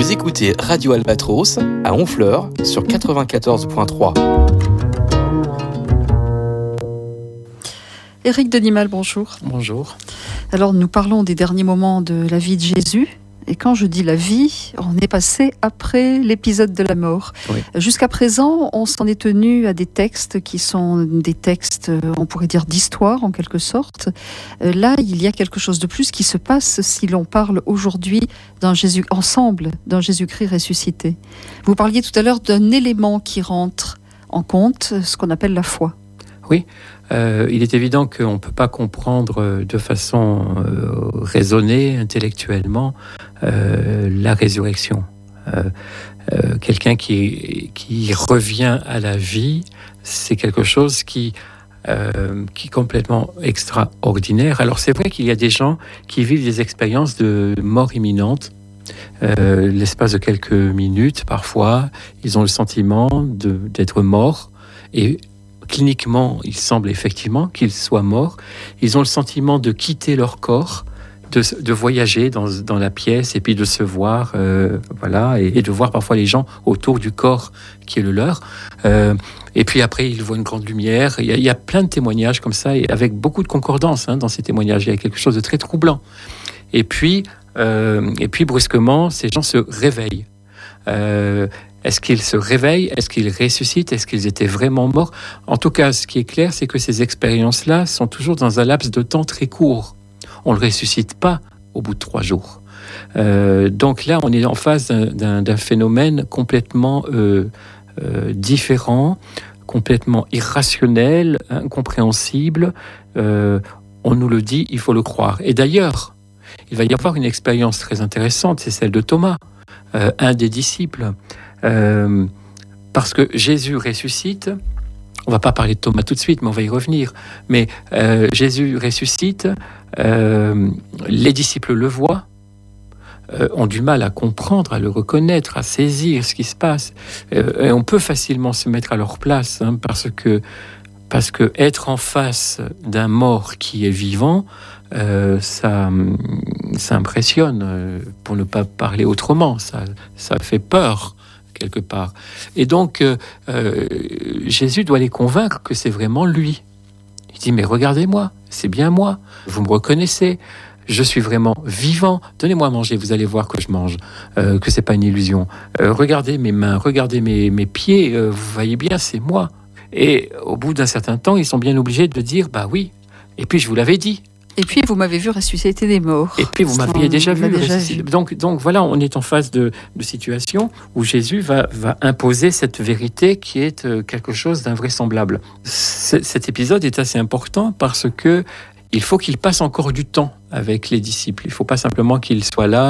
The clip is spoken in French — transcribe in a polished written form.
Vous écoutez Radio Albatros à Honfleur sur 94.3. Éric Denimal, bonjour. Bonjour. Alors, nous parlons des derniers moments de la vie de Jésus. Et quand je dis la vie, on est passé après l'épisode de la mort. Oui. Jusqu'à présent, on s'en est tenu à des textes qui sont des textes, on pourrait dire, d'histoire en quelque sorte. Là, il y a quelque chose de plus qui se passe si l'on parle aujourd'hui ensemble d'un Jésus-Christ ressuscité. Vous parliez tout à l'heure d'un élément qui rentre en compte, ce qu'on appelle la foi. Oui, il est évident qu'on ne peut pas comprendre de façon raisonnée, intellectuellement, la résurrection. Quelqu'un qui revient à la vie, c'est quelque chose qui est complètement extraordinaire. Alors c'est vrai qu'il y a des gens qui vivent des expériences de mort imminente. L'espace de quelques minutes, parfois, ils ont le sentiment d'être morts et cliniquement, il semble effectivement qu'ils soient morts. Ils ont le sentiment de quitter leur corps, de voyager dans la pièce et puis de se voir, et de voir parfois les gens autour du corps qui est le leur. Et puis après, ils voient une grande lumière. Il y a plein de témoignages comme ça, et avec beaucoup de concordance dans ces témoignages. Il y a quelque chose de très troublant. Et puis brusquement, ces gens se réveillent. Est-ce qu'ils se réveillent? Est-ce qu'ils ressuscitent? Est-ce qu'ils étaient vraiment morts? En tout cas, ce qui est clair, c'est que ces expériences-là sont toujours dans un laps de temps très court. On ne le ressuscite pas au bout de 3 jours. Donc là, on est en face d'un phénomène complètement différent, complètement irrationnel, incompréhensible. On nous le dit, il faut le croire. Et d'ailleurs, il va y avoir une expérience très intéressante, c'est celle de Thomas, un des disciples. Parce que Jésus ressuscite, on va pas parler de Thomas tout de suite, mais on va y revenir. Mais Jésus ressuscite, les disciples le voient, ont du mal à comprendre, à le reconnaître, à saisir ce qui se passe. Et on peut facilement se mettre à leur place, parce que être en face d'un mort qui est vivant, ça impressionne, pour ne pas parler autrement, ça fait peur quelque part. Et donc, Jésus doit les convaincre que c'est vraiment lui. Il dit, mais regardez-moi, c'est bien moi, vous me reconnaissez, je suis vraiment vivant, donnez-moi à manger, vous allez voir que je mange, que c'est pas une illusion. Regardez mes mains, regardez mes pieds, vous voyez bien, c'est moi. Et au bout d'un certain temps, ils sont bien obligés de dire, bah oui, et puis je vous l'avais dit. Et puis, vous m'avez vu ressusciter des morts. Et puis, vous m'aviez déjà vu. Donc voilà, on est en phase de situation où Jésus va imposer cette vérité qui est quelque chose d'invraisemblable. Cet épisode est assez important parce que il faut qu'il passe encore du temps avec les disciples. Il ne faut pas simplement qu'il soit là